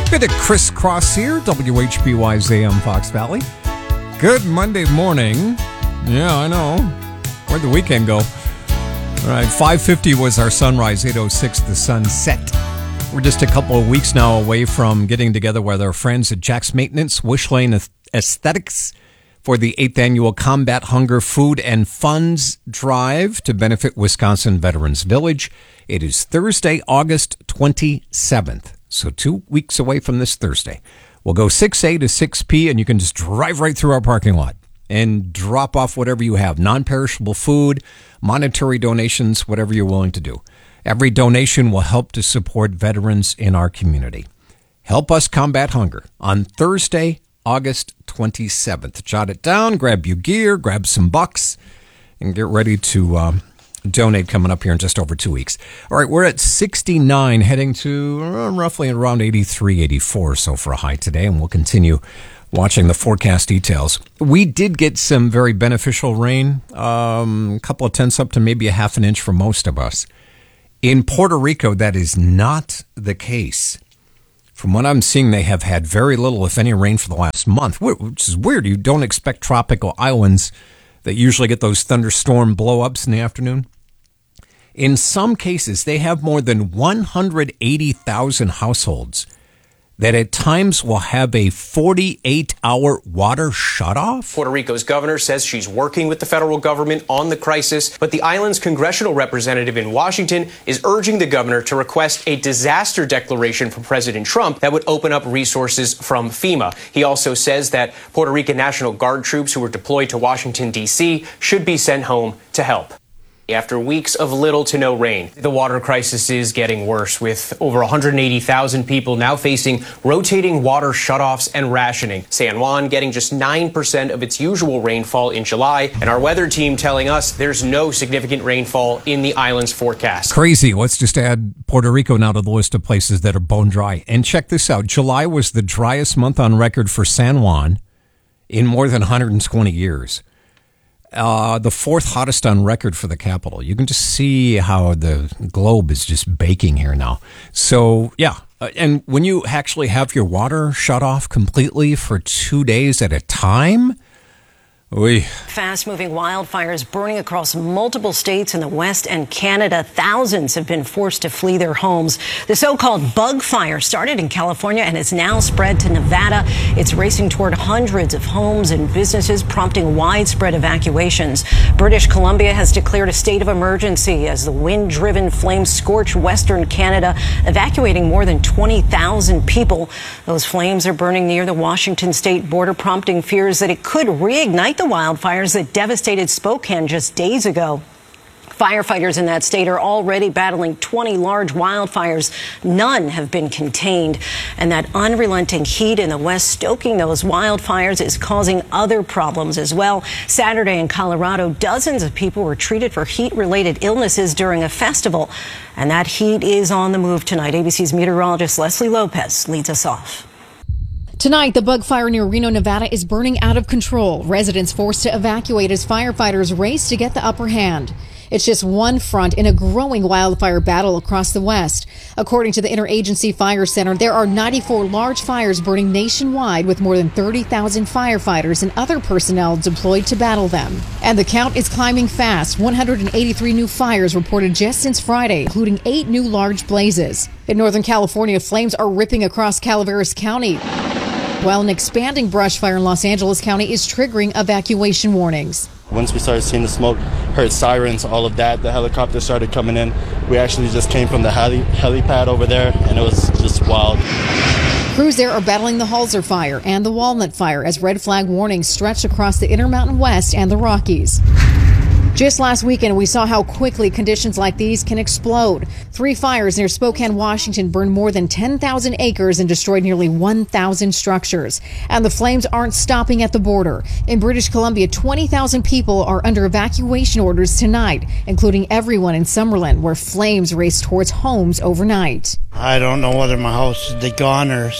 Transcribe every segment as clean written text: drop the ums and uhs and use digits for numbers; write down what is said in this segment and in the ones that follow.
Bit of crisscross here, WHBY's AM Fox Valley. Good Monday morning. Yeah, I know. Where'd the weekend go? All right, 5:50 was our sunrise, 8:06 the sunset. We're just a couple of weeks now away from getting together with our friends at Jack's Maintenance, Wish Lane Aesthetics for the 8th annual Combat Hunger Food and Funds Drive to benefit Wisconsin Veterans Village. It is Thursday, August 27th. So 2 weeks away from this Thursday. We'll go 6A to 6P, and you can just drive right through our parking lot and drop off whatever you have, non-perishable food, monetary donations, whatever you're willing to do. Every donation will help to support veterans in our community. Help us combat hunger on Thursday, August 27th. Jot it down, grab your gear, grab some bucks, and get ready to donate coming up here in just over 2 weeks. All right, we're at 69, heading to roughly around 83, 84 or so for a high today, and we'll continue watching the forecast details. We did get some very beneficial rain, a couple of tenths up to maybe a half an inch for most of us. In Puerto Rico, that is not the case. From what I'm seeing, they have had very little, if any, rain for the last month, which is weird. You don't expect tropical islands that usually get those thunderstorm blow-ups in the afternoon. In some cases, they have more than 180,000 households that at times will have a 48-hour water shutoff. Puerto Rico's governor says she's working with the federal government on the crisis, but the island's congressional representative in Washington is urging the governor to request a disaster declaration from President Trump that would open up resources from FEMA. He also says that Puerto Rican National Guard troops who were deployed to Washington, D.C. should be sent home to help. After weeks of little to no rain, the water crisis is getting worse, with over 180,000 people now facing rotating water shutoffs and rationing. San Juan getting just 9% of its usual rainfall in July, and our weather team telling us there's no significant rainfall in the island's forecast. Crazy. Let's just add Puerto Rico now to the list of places that are bone dry. And check this out. July was the driest month on record for San Juan in more than 120 years. The fourth hottest on record for the capital. You can just see how the globe is just baking here now. So, yeah. And when you actually have your water shut off completely for 2 days at a time, fast-moving wildfires burning across multiple states in the West and Canada. Thousands have been forced to flee their homes. The so-called bug fire started in California and has now spread to Nevada. It's racing toward hundreds of homes and businesses, prompting widespread evacuations. British Columbia has declared a state of emergency as the wind-driven flames scorch western Canada, evacuating more than 20,000 people. Those flames are burning near the Washington state border, prompting fears that it could reignite the wildfires that devastated Spokane just days ago. Firefighters in that state are already battling 20 large wildfires. None have been contained. And that unrelenting heat in the west stoking those wildfires is causing other problems as well. Saturday in Colorado, dozens of people were treated for heat-related illnesses during a festival. And that heat is on the move tonight. ABC's meteorologist Leslie Lopez leads us off. Tonight, the bug fire near Reno, Nevada is burning out of control. Residents forced to evacuate as firefighters race to get the upper hand. It's just one front in a growing wildfire battle across the West. According to the Interagency Fire Center, there are 94 large fires burning nationwide with more than 30,000 firefighters and other personnel deployed to battle them. And the count is climbing fast. 183 new fires reported just since Friday, including 8 new large blazes. In Northern California, flames are ripping across Calaveras County, while an expanding brush fire in Los Angeles County is triggering evacuation warnings. Once we started seeing the smoke, heard sirens, all of that, the helicopters started coming in. We actually just came from the helipad over there, and it was just wild. Crews there are battling the Halser fire and the Walnut fire as red flag warnings stretch across the Intermountain West and the Rockies. Just last weekend, we saw how quickly conditions like these can explode. 3 fires near Spokane, Washington burned more than 10,000 acres and destroyed nearly 1,000 structures. And the flames aren't stopping at the border. In British Columbia, 20,000 people are under evacuation orders tonight, including everyone in Summerlin, where flames raced towards homes overnight. I don't know whether my house is gone or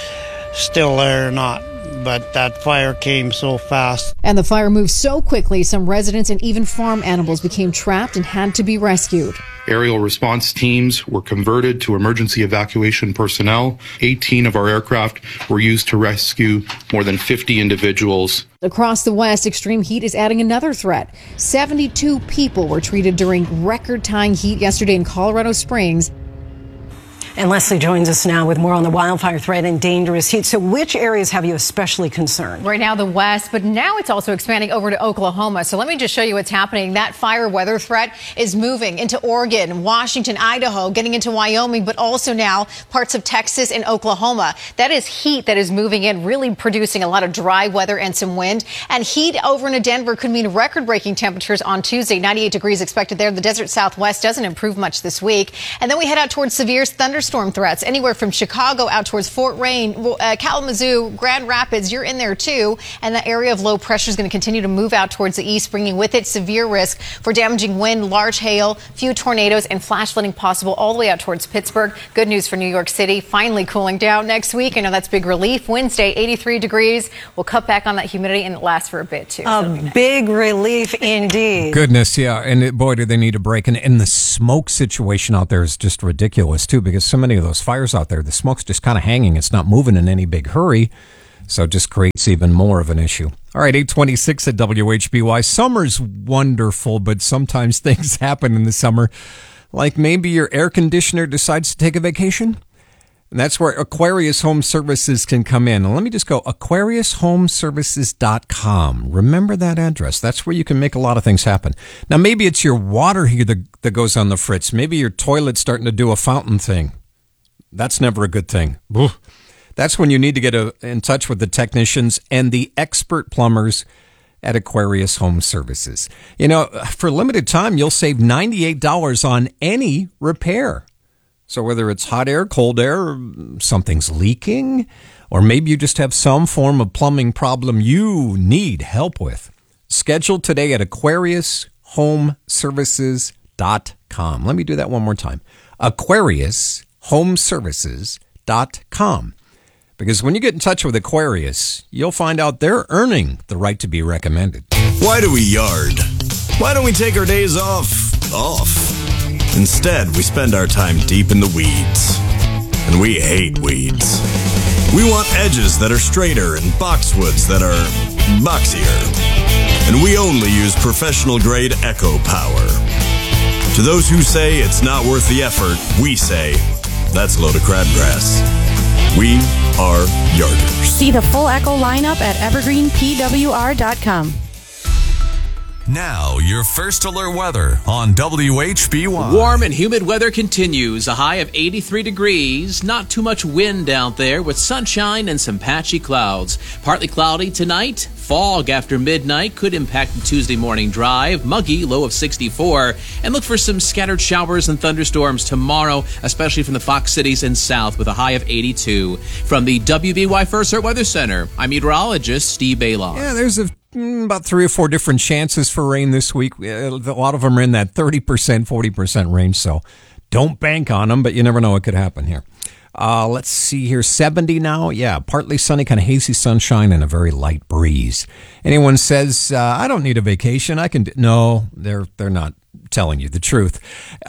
still there or not. But that fire came so fast. And the fire moved so quickly, some residents and even farm animals became trapped and had to be rescued. Aerial response teams were converted to emergency evacuation personnel. 18 of our aircraft were used to rescue more than 50 individuals. Across the West, extreme heat is adding another threat. 72 people were treated during record-tying heat yesterday in Colorado Springs. And Leslie joins us now with more on the wildfire threat and dangerous heat. So which areas have you especially concerned? Right now, the West, but now it's also expanding over to Oklahoma. So let me just show you what's happening. That fire weather threat is moving into Oregon, Washington, Idaho, getting into Wyoming, but also now parts of Texas and Oklahoma. That is heat that is moving in, really producing a lot of dry weather and some wind. And heat over into Denver could mean record-breaking temperatures on Tuesday. 98 degrees expected there. The desert Southwest doesn't improve much this week. And then we head out towards severe thunderstorm threats anywhere from Chicago out towards Fort Wayne, Kalamazoo, Grand Rapids. You're in there too. And the area of low pressure is going to continue to move out towards the east, bringing with it severe risk for damaging wind, large hail, few tornadoes, and flash flooding possible all the way out towards Pittsburgh. Good news for New York City, finally cooling down next week. I know that's big relief. Wednesday, 83 degrees. We'll cut back on that humidity, and it lasts for a bit too. A big relief indeed. Goodness, yeah. And boy, do they need a break. And the smoke situation out there is just ridiculous too, because so many of those fires out there, the smoke's just kind of hanging. It's not moving in any big hurry. So it just creates even more of an issue. All right, 8:26 at WHBY. Summer's wonderful, but sometimes things happen in the summer. Like maybe your air conditioner decides to take a vacation. And that's where Aquarius Home Services can come in. And let me just go, AquariusHomeservices.com. Remember that address. That's where you can make a lot of things happen. Now, maybe it's your water heater that goes on the fritz. Maybe your toilet's starting to do a fountain thing. That's never a good thing. That's when you need to get in touch with the technicians and the expert plumbers at Aquarius Home Services. You know, for a limited time, you'll save $98 on any repair. So whether it's hot air, cold air, something's leaking, or maybe you just have some form of plumbing problem you need help with, schedule today at AquariusHomeservices.com. Let me do that one more time. AquariusHomeservices.com. Because when you get in touch with Aquarius, you'll find out they're earning the right to be recommended. Why do we yard? Why don't we take our days off? Instead, we spend our time deep in the weeds. And we hate weeds. We want edges that are straighter and boxwoods that are boxier. And we only use professional-grade Echo Power. To those who say it's not worth the effort, we say, that's a load of crabgrass. We are yarders. See the full Echo lineup at evergreenpwr.com. Now, your first alert weather on WHBY. Warm and humid weather continues. A high of 83 degrees. Not too much wind out there with sunshine and some patchy clouds. Partly cloudy tonight. Fog after midnight could impact the Tuesday morning drive. Muggy, low of 64. And look for some scattered showers and thunderstorms tomorrow, especially from the Fox cities and south with a high of 82. From the WBY First Alert Weather Center, I'm meteorologist Steve Baylon. Yeah, there's about 3 or 4 different chances for rain this week. A lot of them are in that 30%, 40% range, so don't bank on them, but you never know what could happen here. Let's see here, 70 now. Yeah, partly sunny, kind of hazy sunshine and a very light breeze. Anyone says, I don't need a vacation, I can... No, they're not telling you the truth.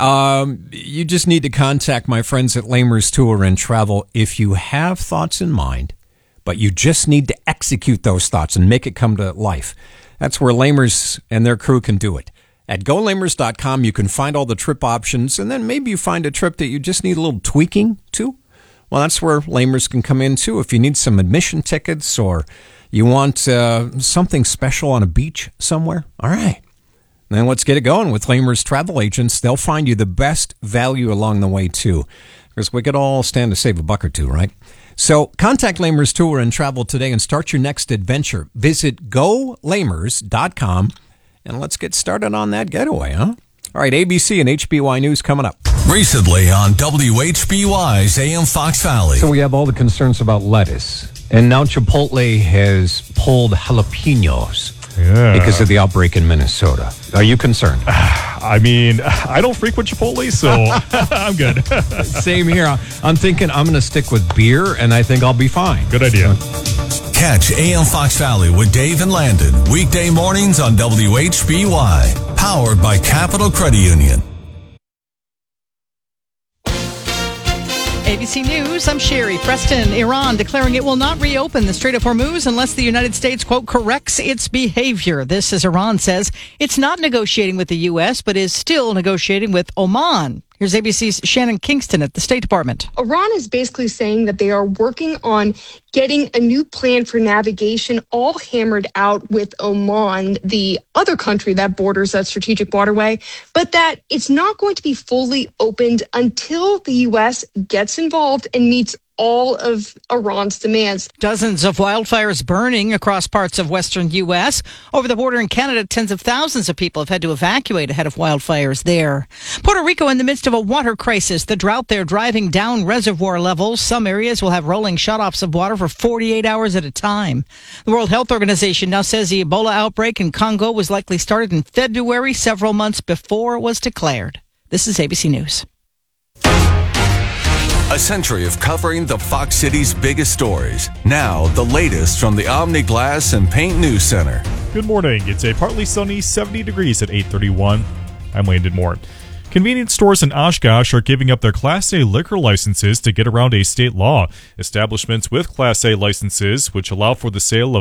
You just need to contact my friends at Lamers Tour and Travel if you have thoughts in mind, but you just need to execute those thoughts and make it come to life. That's where Lamers and their crew can do it. At GoLamers.com, you can find all the trip options, and then maybe you find a trip that you just need a little tweaking to. Well, that's where Lamers can come in, too. If you need some admission tickets or you want something special on a beach somewhere, all right. Then let's get it going with Lamers Travel Agents. They'll find you the best value along the way, too, because we could all stand to save a buck or two, right? So contact Lamers Tour and Travel today and start your next adventure. Visit GoLamers.com, and let's get started on that getaway, huh? All right, ABC and HBY News coming up. Recently on WHBY's AM Fox Valley. So we have all the concerns about lettuce, and now Chipotle has pulled jalapenos because of the outbreak in Minnesota. Are you concerned? I mean, I don't frequent Chipotle, so I'm good. Same here. I'm thinking I'm going to stick with beer, and I think I'll be fine. Good idea. Catch AM Fox Valley with Dave and Landon weekday mornings on WHBY. Powered by Capital Credit Union. ABC News, I'm Sherry. Preston, Iran declaring it will not reopen the Strait of Hormuz unless the United States, quote, corrects its behavior. This, as Iran says, it's not negotiating with the U.S., but is still negotiating with Oman. Here's ABC's Shannon Kingston at the State Department. Iran is basically saying that they are working on getting a new plan for navigation all hammered out with Oman, the other country that borders that strategic waterway, but that it's not going to be fully opened until the U.S. gets involved and meets all of Iran's demands. Dozens of wildfires burning across parts of western U.S. Over the border in Canada, tens of thousands of people have had to evacuate ahead of wildfires there. Puerto Rico in the midst of a water crisis. The drought there driving down reservoir levels. Some areas will have rolling shutoffs of water for 48 hours at a time. The World Health Organization now says the Ebola outbreak in Congo was likely started in February, several months before it was declared. This is ABC News. A century of covering the Fox City's biggest stories. Now, the latest from the Omni Glass and Paint News Center. Good morning. It's a partly sunny 70 degrees at 8:31. I'm Landon Moore. Convenience stores in Oshkosh are giving up their Class A liquor licenses to get around a state law. Establishments with Class A licenses, which allow for the sale of